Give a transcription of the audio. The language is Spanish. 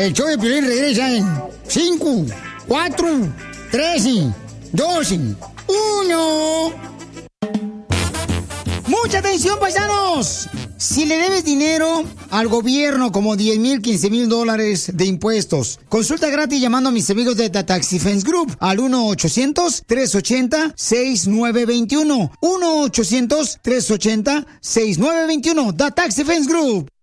El show de Piolín regresa en 5, 4, 3, 2, 1. ¡Mucha atención, paisanos! Si le debes dinero al gobierno, como 10,000, 15,000 dólares de impuestos, consulta gratis llamando a mis amigos de The Tax Defense Group al 1-800-380-6921. 1-800-380-6921. The Tax Defense Group.